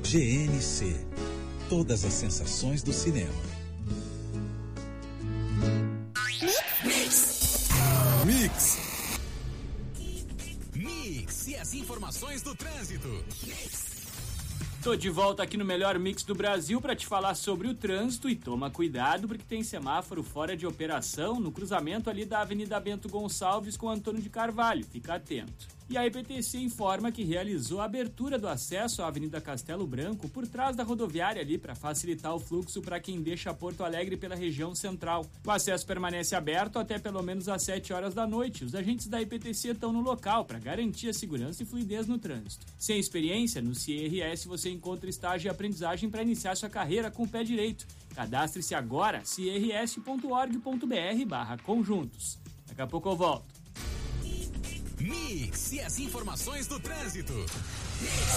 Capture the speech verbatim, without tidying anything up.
G N C. Todas as sensações do cinema. Mix. Mix e as informações do trânsito. Tô de volta aqui no melhor mix do Brasil para te falar sobre o trânsito e toma cuidado porque tem semáforo fora de operação no cruzamento ali da Avenida Bento Gonçalves com Antônio de Carvalho. Fica atento. E a E P T C informa que realizou a abertura do acesso à Avenida Castelo Branco por trás da rodoviária ali para facilitar o fluxo para quem deixa Porto Alegre pela região central. O acesso permanece aberto até pelo menos às sete horas da noite. Os agentes da E P T C estão no local para garantir a segurança e fluidez no trânsito. Sem experiência, no C I R S você encontra estágio e aprendizagem para iniciar sua carreira com o pé direito. Cadastre-se agora, c r s ponto org ponto b r barra conjuntos. Daqui a pouco eu volto. Mix e as informações do trânsito.